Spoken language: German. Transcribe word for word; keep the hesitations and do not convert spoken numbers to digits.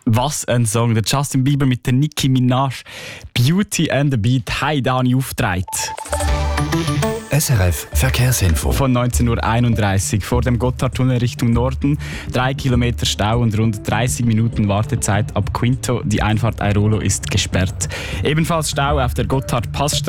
Was ein Song. Der Justin Bieber mit der Nicki Minaj. Beauty and the Beat. Hey, da habe ich aufgetragen. S R F Verkehrsinfo. Von neunzehn Uhr einunddreißig vor dem Gotthardtunnel Richtung Norden. Drei Kilometer Stau und rund dreißig Minuten Wartezeit ab Quinto. Die Einfahrt Airolo ist gesperrt. Ebenfalls Stau auf der Gotthard-Passstraße.